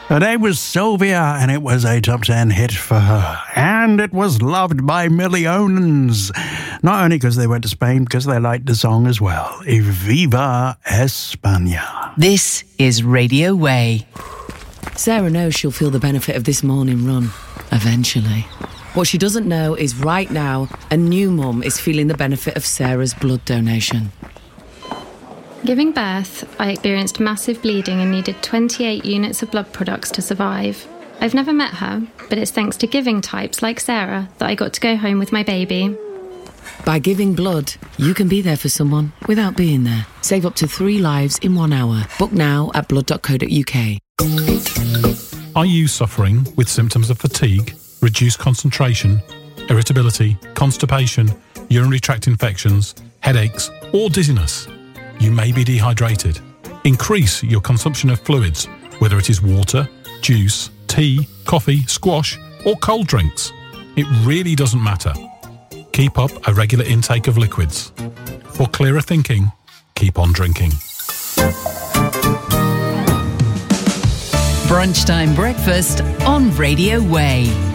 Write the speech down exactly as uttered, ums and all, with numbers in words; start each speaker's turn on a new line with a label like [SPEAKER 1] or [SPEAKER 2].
[SPEAKER 1] Her name was Sylvia, and it was a top ten hit for her. And it was loved by milliones. Not only because they went to Spain, because they liked the song as well. Y Viva España.
[SPEAKER 2] This is Radio Way.
[SPEAKER 3] Sarah knows she'll feel the benefit of this morning run, eventually. What she doesn't know is right now, a new mum is feeling the benefit of Sarah's blood donation.
[SPEAKER 4] Giving birth, I experienced massive bleeding and needed twenty-eight units of blood products to survive. I've never met her, but it's thanks to giving types like Sarah that I got to go home with my baby.
[SPEAKER 3] By giving blood, you can be there for someone without being there. Save up to three lives in one hour. Book now at blood dot co dot uk.
[SPEAKER 5] Are you suffering with symptoms of fatigue, reduced concentration, irritability, constipation, urinary tract infections, headaches, or dizziness? You may be dehydrated. Increase your consumption of fluids, whether it is water, juice, tea, coffee, squash, or cold drinks. It really doesn't matter. Keep up a regular intake of liquids. For clearer thinking, keep on drinking.
[SPEAKER 2] Brunchtime breakfast on Radio Way.